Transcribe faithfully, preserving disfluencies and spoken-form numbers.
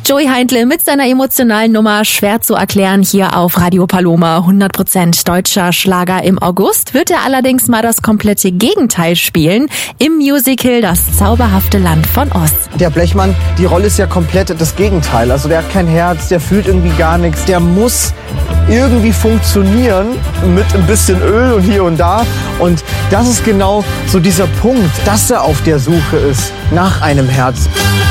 Joey Heindl mit seiner emotionalen Nummer schwer zu erklären hier auf Radio Paloma. hundert Prozent deutscher Schlager im August wird er allerdings mal das komplette Gegenteil spielen im Musical Das zauberhafte Land von Oz. Der Blechmann, die Rolle ist ja komplett das Gegenteil. Also der hat kein Herz, der fühlt irgendwie gar nichts. Der muss irgendwie funktionieren mit ein bisschen Öl und hier und da. Und das ist genau so dieser Punkt, dass er auf der Suche ist nach einem Herz.